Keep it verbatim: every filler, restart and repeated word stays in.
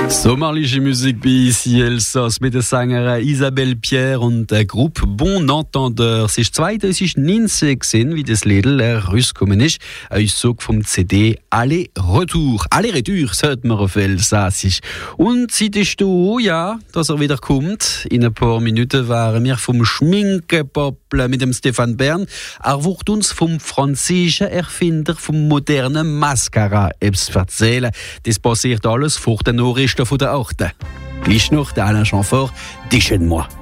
Sommerliche Musik bei C L S A S mit der Sängerin Isabelle Pierre und der Gruppe Bon Entendeur. Es ist zweitausendneunzehn gewesen, wie das Lied rausgekommen ist. Ein Auszug vom C D Aller Retour. Aller Retour, sagt man auf Elsassisch. Und Zeit ist da, ja, dass er wieder kommt. In ein paar Minuten waren wir vom Schminkenpoppel mit dem Stefan Bern. Er wird uns vom französischen Erfinder vom modernen Mascara etwas erzählen. Das passiert alles vor den Nachrichten von der Achte. Gleich noch der Alain Chamfort, Déchaîne-moi.